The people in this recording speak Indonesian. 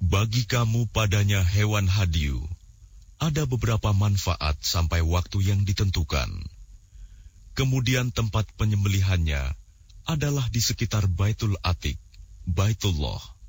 Bagi kamu padanya hewan hadiu, ada beberapa manfaat sampai waktu yang ditentukan. Kemudian tempat penyembelihannya adalah di sekitar Baitul Atiq, Baitullah.